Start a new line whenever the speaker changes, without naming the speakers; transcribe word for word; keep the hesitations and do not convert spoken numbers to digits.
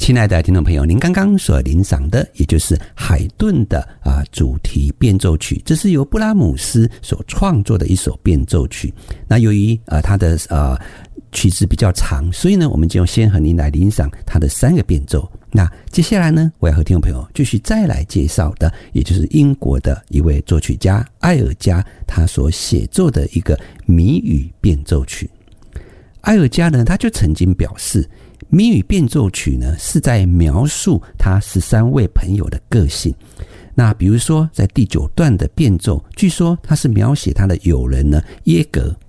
亲爱的听众朋友，您刚刚所聆赏的也就是海顿的、呃、主题变奏曲，这是由布拉姆斯所创作的一首变奏曲。那由于、呃、它的、呃、曲子比较长，所以呢我们就先和您来聆赏它的三个变奏。那接下来呢，我要和听众朋友继续再来介绍的，也就是英国的一位作曲家艾尔加他所写作的一个谜语变奏曲。艾尔加呢，他就曾经表示，谜语变奏曲呢是在描述他十三位朋友的个性。那比如说在第九段的变奏，据说他是描写他的友人呢耶格，